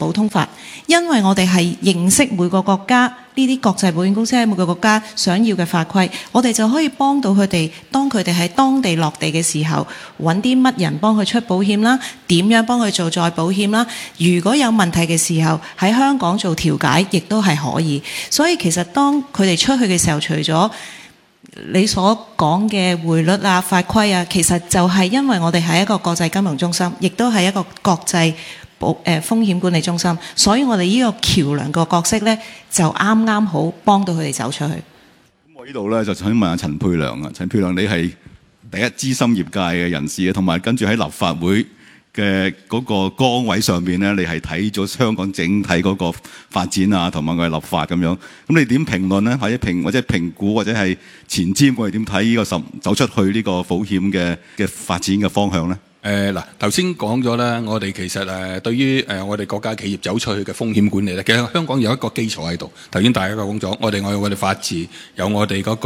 保通法，因為我哋係認識每個國家呢啲國際保險公司喺每個國家想要嘅法規，我哋就可以幫到佢哋，當佢哋喺當地落地嘅時候，揾啲乜人幫佢出保險啦，點樣幫佢做再保險啦，如果有問題嘅時候喺香港做調解亦都係可以。所以其實當佢哋出去嘅時候，除咗你所講嘅匯率啊、法規啊，其實就係因為我哋係一個國際金融中心，亦都係一個國際風險管理中心，所以我哋呢個橋樑個角色呢，就啱啱好幫到佢哋走出去。 咁我呢度呢，就想問下陳沛良啊，陳沛良你係第一資深業界嘅人士啊，同埋跟住喺立法會嘅嗰個崗位上邊咧，你係睇咗香港整體嗰個發展啊，同埋佢嘅立法咁樣。咁你點評論咧？或者評估，或者係前瞻，我哋點睇呢個走出去呢個保險嘅發展嘅方向咧？ 嗱，頭先講咗啦，我哋其實對於我哋國家企業走出去嘅風險管理咧，其實香港有一個基礎喺度。頭先大家講咗，我哋有我哋法治，有我哋嗰個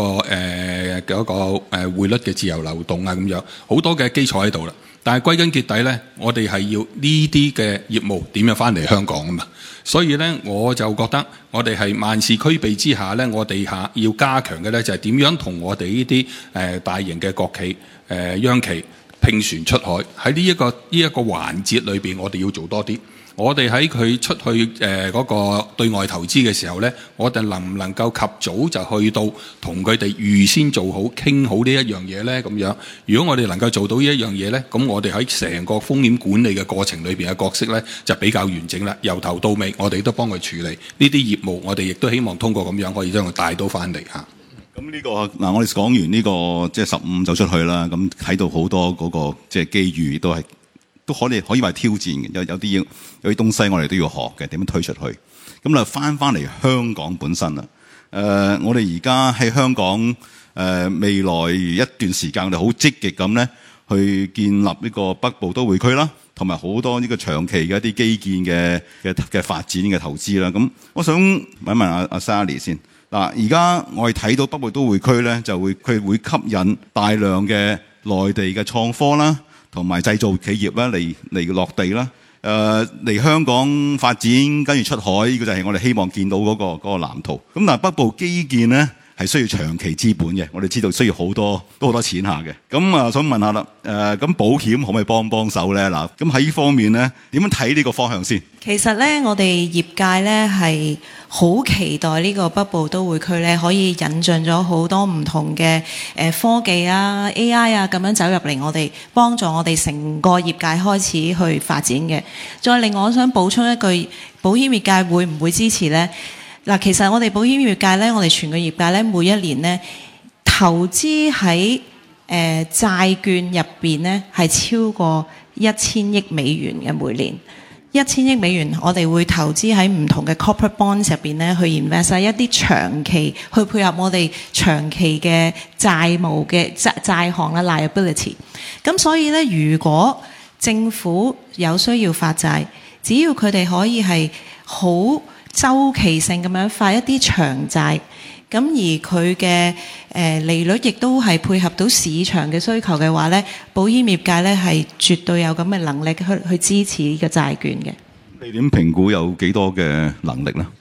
匯率嘅自由流動啊，咁樣好多嘅基礎喺度啦。但係歸根結底咧，我哋係要呢啲嘅業務點樣翻嚟香港啊嘛。所以咧，我就覺得我哋係萬事俱備之下咧，我哋要加強嘅咧就係點樣同我哋呢啲大型嘅國企、央企拼船出海。喺呢一個環節裏邊，我哋要做多啲。我哋喺佢出去嗰個對外投資嘅時候呢，我哋能唔能夠及早就去到同佢哋預先做好傾好呢一樣嘢呢？咁樣，如果我哋能夠做到呢一樣嘢呢，咁我哋喺成個風險管理嘅過程裏邊嘅角色呢，就比較完整啦。由頭到尾，我哋都幫佢處理呢啲業務，我哋亦都希望通過咁樣可以將佢帶到翻嚟嚇。 咁呢個嗱，我哋講完呢個即係15走出去啦，咁睇到好多嗰個即係機遇都可以話挑戰嘅，有啲東西我哋都要學嘅，點樣推出去。咁啊翻嚟香港本身啦，我哋而家喺香港未來一段時間，我哋好積極咁咧去建立呢個北部都會區啦，同埋好多呢個長期嘅一啲基建嘅發展嘅投資啦。咁我想問阿 Sally 先。嗱，而家我哋睇到北部都會區咧，佢會吸引大量嘅內地嘅創科啦，同埋製造企業咧嚟落地啦，嚟香港發展，跟住出海，呢個就係我哋希望見到嗰個藍圖。咁但係北部基建咧係需要長期資本嘅，我哋知道需要都好多錢下嘅。咁啊，想問下啦，咁保險可唔可以幫手咧？嗱，咁喺呢方面咧，點樣睇呢個方向先？ 其實咧，我哋業界咧係好期待呢個北部都會區咧可以引進咗好多唔同嘅科技啊、AI 啊咁樣走入嚟，我哋幫助我哋成個業界開始去發展嘅。再另外，我想補充一句，保險業界會唔會支持呢？嗱，其實我哋保險業界咧，我哋全個業界咧，每一年咧投資喺債券入邊咧係超過1000億美元嘅每年。1000億美元，我哋會投資喺唔同嘅 corporate bonds 入邊咧，去 invest 喺一啲長期去配合我哋長期嘅債務嘅債項啦 liability。咁所以咧，如果政府有需要發債，只要佢哋可以係好周期性咁樣發一啲長債，咁而佢嘅利率亦都係配合到市場嘅需求嘅話咧，保險業界咧係絕對有咁嘅能力去支持呢個債券嘅。 你點評估有幾多嘅能力咧？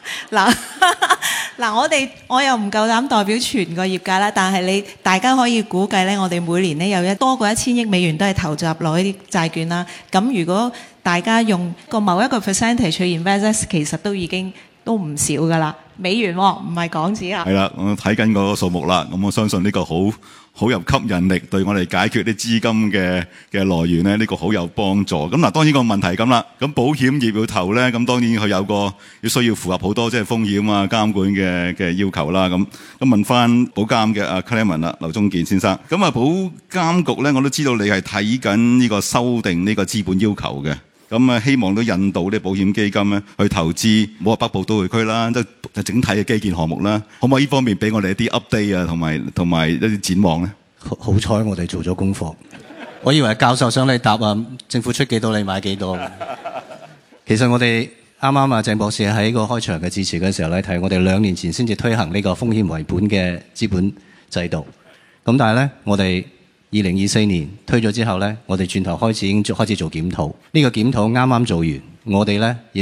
嗱，我又唔夠膽代表全個業界啦，但係大家可以估計咧，我哋每年咧有多過1000億美元都係投入落呢啲債券啦。咁如果大家用某一個 percentage 去 invest， 其實都已經都唔少噶啦，美元喎，唔係港紙啊。係啦， 我睇緊嗰個數目啦，咁我相信呢個好有吸引力，對我哋解決啲資金嘅來源咧，呢個好有幫助。咁嗱，當然個問題咁啦，咁保險業要投咧，咁當然佢有需要符合好多即係風險啊、監管嘅要求啦。咁問翻保監嘅阿 Clement 啦，劉忠健先生，咁啊保監局咧，我都知道你係睇緊呢個修訂呢個資本要求嘅。咁啊，希望都引導啲保險基金咧去投資，唔好話北部都會區啦，即係整體嘅基建項目啦。可唔可以呢方面俾我哋一啲 update 啊，同埋一啲展望咧？ 好彩我哋做咗功課，我以為教授想你答啊，政府出幾多你買幾多。其實我哋啱啱啊鄭博士喺個開場嘅致辭嘅時候咧，提我哋2年前先至推行呢個風險為本嘅資本制度。咁但係咧，我哋2024年推咗之後咧，我哋轉頭已經開始做檢討。呢個檢討啱啱做完，我哋咧